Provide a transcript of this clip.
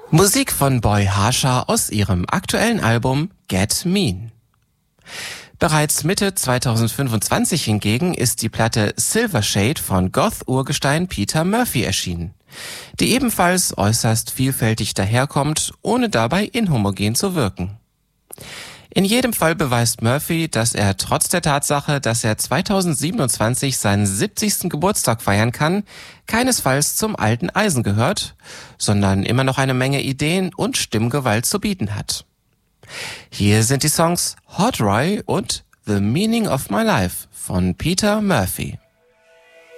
Musik von Boy Harsher aus ihrem aktuellen Album Get Mean. Bereits Mitte 2025 hingegen ist die Platte Silver Shade von Goth-Urgestein Peter Murphy erschienen, die ebenfalls äußerst vielfältig daherkommt, ohne dabei inhomogen zu wirken. In jedem Fall beweist Murphy, dass er trotz der Tatsache, dass er 2027 seinen 70. Geburtstag feiern kann, keinesfalls zum alten Eisen gehört, sondern immer noch eine Menge Ideen und Stimmgewalt zu bieten hat. Hier sind die Songs Hot Roy und The Meaning of My Life von Peter Murphy.